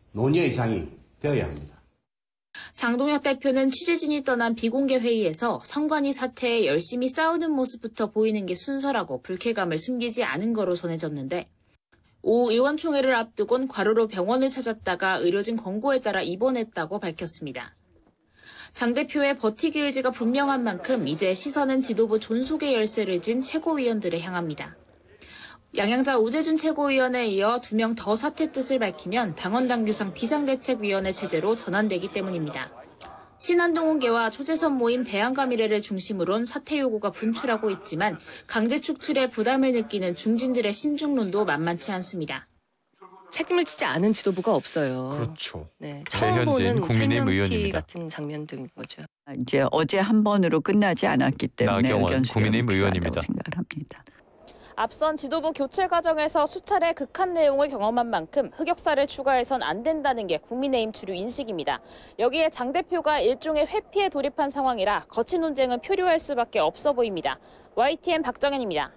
논의 이상이 되어야 합니다. 장동혁 대표는 취재진이 떠난 비공개 회의에서 선관위 사태에 열심히 싸우는 모습부터 보이는 게 순서라고 불쾌감을 숨기지 않은 거로 전해졌는데 오후 의원총회를 앞두곤 과로로 병원을 찾았다가 의료진 권고에 따라 입원했다고 밝혔습니다. 장 대표의 버티기 의지가 분명한 만큼 이제 시선은 지도부 존속의 열쇠를 쥔 최고위원들에 향합니다. 양양자 우재준 최고위원에 이어 2명 더 사퇴 뜻을 밝히면 당원당규상 비상대책위원회 체제로 전환되기 때문입니다. 신한동훈계와 초재선 모임 대한가미래를 중심으론 사퇴 요구가 분출하고 있지만 강제 축출에 부담을 느끼는 중진들의 신중론도 만만치 않습니다. 책임을 지지 않은 지도부가 없어요. 그렇죠. 네, 처음 보는 국민의힘 의원입니다. 같은 장면들인 거죠. 이제 어제 한 번으로 끝나지 않았기 때문에 나경원 국민의힘 의원입니다. 생각을 합니다. 앞선 지도부 교체 과정에서 수차례 극한 내용을 경험한 만큼 흑역사를 추가해선 안 된다는 게 국민의힘 주류 인식입니다. 여기에 장 대표가 일종의 회피에 돌입한 상황이라 거친 논쟁은 표류할 수밖에 없어 보입니다. YTN 박정현입니다.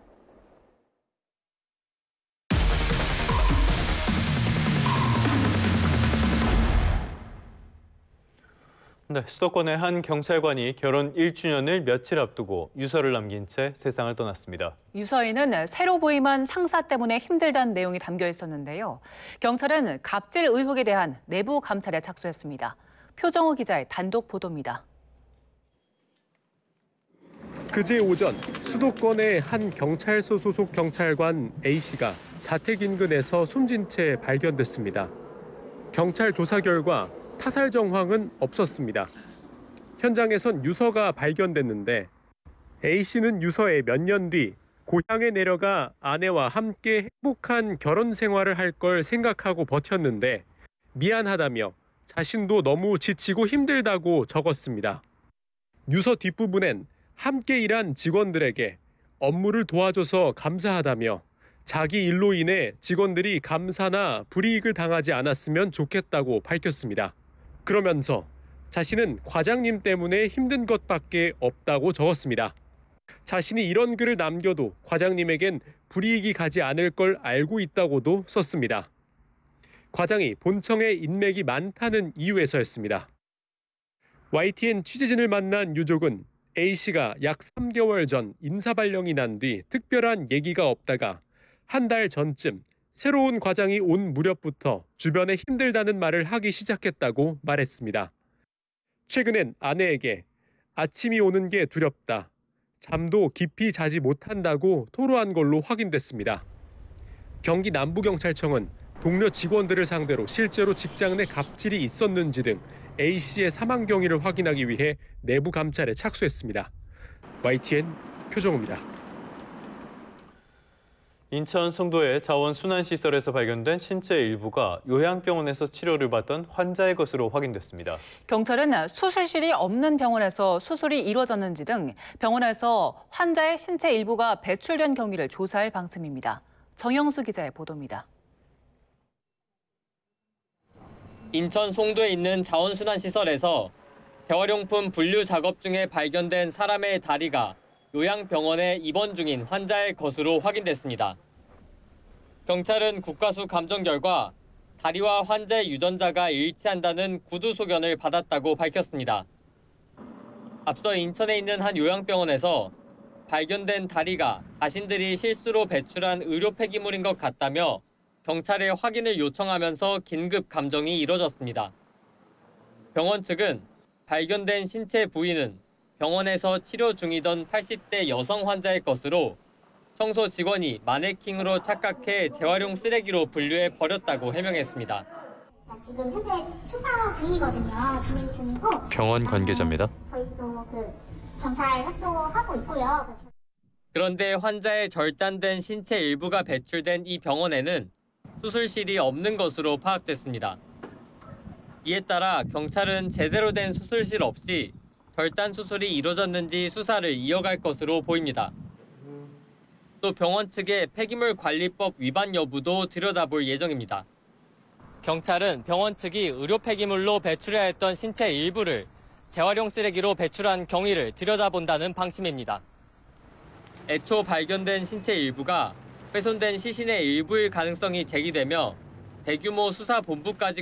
네, 수도권의 한 경찰관이 결혼 1주년을 며칠 앞두고 유서를 남긴 채 세상을 떠났습니다. 유서에는 새로 부임한 상사 때문에 힘들다는 내용이 담겨 있었는데요. 경찰은 갑질 의혹에 대한 내부 감찰에 착수했습니다. 표정호 기자의 단독 보도입니다. 그제 오전 수도권의 한 경찰서 소속 경찰관 A씨가 자택 인근에서 숨진 채 발견됐습니다. 경찰 조사 결과 타살 정황은 없었습니다. 현장에선 유서가 발견됐는데 A씨는 유서에 몇 년 뒤 고향에 내려가 아내와 함께 행복한 결혼 생활을 할 걸 생각하고 버텼는데 미안하다며 자신도 너무 지치고 힘들다고 적었습니다. 유서 뒷부분엔 함께 일한 직원들에게 업무를 도와줘서 감사하다며 자기 일로 인해 직원들이 감사나 불이익을 당하지 않았으면 좋겠다고 밝혔습니다. 그러면서 자신은 과장님 때문에 힘든 것밖에 없다고 적었습니다. 자신이 이런 글을 남겨도 과장님에겐 불이익이 가지 않을 걸 알고 있다고도 썼습니다. 과장이 본청에 인맥이 많다는 이유에서였습니다. YTN 취재진을 만난 유족은 A씨가 약 3개월 전 인사발령이 난 뒤 특별한 얘기가 없다가 한 달 전쯤 새로운 과장이 온 무렵부터 주변에 힘들다는 말을 하기 시작했다고 말했습니다. 최근엔 아내에게 아침이 오는 게 두렵다, 잠도 깊이 자지 못한다고 토로한 걸로 확인됐습니다. 경기 남부경찰청은 동료 직원들을 상대로 실제로 직장 내 갑질이 있었는지 등 A씨의 사망 경위를 확인하기 위해 내부 감찰에 착수했습니다. YTN 표정호입니다. 인천 송도의 자원순환시설에서 발견된 신체 일부가 요양병원에서 치료를 받던 환자의 것으로 확인됐습니다. 경찰은 수술실이 없는 병원에서 수술이 이루어졌는지 등 병원에서 환자의 신체 일부가 배출된 경위를 조사할 방침입니다. 정영수 기자의 보도입니다. 인천 송도에 있는 자원순환시설에서 재활용품 분류 작업 중에 발견된 사람의 다리가 요양병원에 입원 중인 환자의 것으로 확인됐습니다. 경찰은 국과수 감정 결과 다리와 환자의 유전자가 일치한다는 구두 소견을 받았다고 밝혔습니다. 앞서 인천에 있는 한 요양병원에서 발견된 다리가 자신들이 실수로 배출한 의료 폐기물인 것 같다며 경찰에 확인을 요청하면서 긴급 감정이 이뤄졌습니다. 병원 측은 발견된 신체 부위는 병원에서 치료 중이던 80대 여성 환자의 것으로 청소 직원이 마네킹으로 착각해 재활용 쓰레기로 분류해 버렸다고 해명했습니다. 지금 현재 수사 중이거든요. 진행 중이고. 병원 관계자입니다. 저희도 경찰 협조하고 있고요. 그런데 환자의 절단된 신체 일부가 배출된 이 병원에는 수술실이 없는 것으로 파악됐습니다. 이에 따라 경찰은 제대로 된 수술실 없이 절단 수술이 이뤄졌는지 수사를 이어갈 것으로 보입니다. 또 병원 측의 폐기물 관리법 위반 여부도 들여다볼 예정입니다. 경찰은 병원 측이 의료 폐기물로 배출해야 했던 신체 일부를 재활용 쓰레기로 배출한 경위를 들여다본다는 방침입니다. 애초 발견된 신체 일부가 훼손된 시신의 일부일 가능성이 제기되며 대규모 수사 본부까지